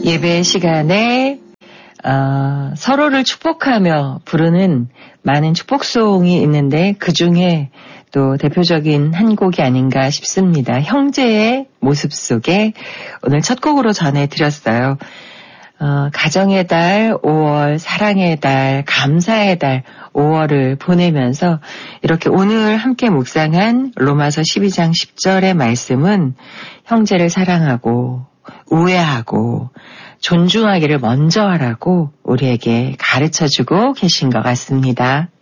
예배 시간에 서로를 축복하며 부르는 많은 축복송이 있는데 그중에 또 대표적인 한 곡이 아닌가 싶습니다. 형제의 모습 속에 오늘 첫 곡으로 전해드렸어요. 가정의 달 5월, 사랑의 달, 감사의 달 5월을 보내면서 이렇게 오늘 함께 묵상한 로마서 12장 10절의 말씀은 형제를 사랑하고 우애하고 존중하기를 먼저 하라고 우리에게 가르쳐주고 계신 것 같습니다.